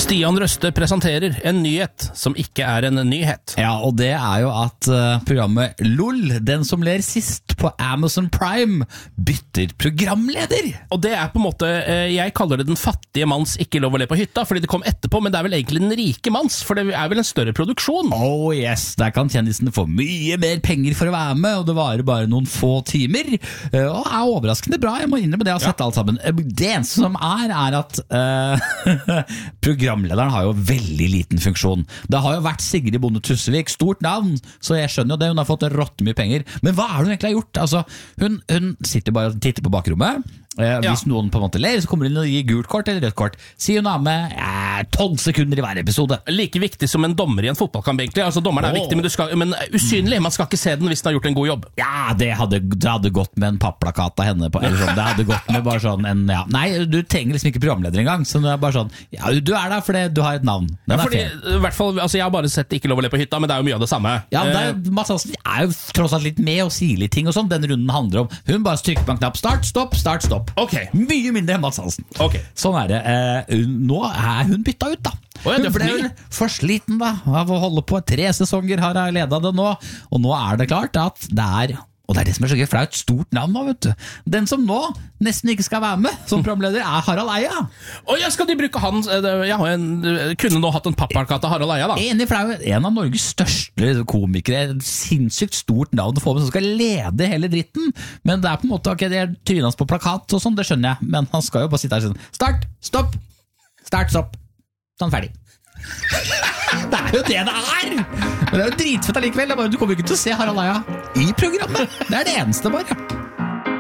Stian Røste presenterer en nyhet som ikke en nyhet. Ja, og det jo at programmet LOL, den som ler sist på Amazon Prime, bytter programleder. Og det på en måte, jeg kaller det den fattige manns ikke lov å le på hytta, fordi det kom etterpå, men det vel egentlig den rike manns, for det vel en større produksjon. Oh yes, der kan kjendisene få mye mer penger for å være med, og det varer bare noen få timer, og overraskende bra, jeg må innrømme det, jeg har sett alt sammen. Det eneste som at programlederen har jo veldig liten funksjon. Det har jo vært Sigrid Bonde Tusvik, stort navn, så jeg skjønner jo det, hun har fått rått mye penger. Men hva hun egentlig har gjort? Altså, hun sitter bare og titter på bakrommet. Hvis noen på en måte ler, så kommer hun inn og gir gult kort eller rødt kort. Sier hun med 12 sekunder i hver episode. Like viktig som en dommer i en fotballkamp egentlig. Altså dommeren viktig, men usynlig. Man skal ikke se den hvis den har gjort en god jobb. Ja, det hadde gått med en papplakat av henne på, eller sånn. Det hadde gått med bare sånn en, ja. Nei, du trenger liksom ikke programleder engang. Så det bare sånn, ja, du der fordi du har et navn. Den fordi, i hvert fall, altså jeg har bare sett Ikke lov å le på hytta, men det jo mye av det samme. Ja, Mads Hansen jo tross alt litt med og sier litt ting og sånn. Den runden handler om, hun bare trykker på en knapp, start, stopp. Ok. Mye mindre enn Mads Hansen. Ok. Sånn det. Nå hun bytta ut da. Ja, hun ble for sliten da, av å holde på 3 sesonger, har jeg ledet det nå. Og nå det klart at det og det det som så gøy, for det et stort navn nå, vet du. Den som nå nesten ikke skal være med som programleder Harald Eia. Skal de bruke han? Kunne nå hatt en papplakat av Harald Eia da? Enig, for det en av Norges største komikere, et sinnssykt stort navn å få med som skal lede hele dritten. Men det på en måte, ok, det trynet hans på plakat og sånn, det skjønner jeg. Men han skal jo bare sitte her og si start, stopp, sånn ferdig. Det jo det Men det jo dritfett allikevel. Du kommer jo ikke til å se Harald Eia i programmet. Det det eneste bare.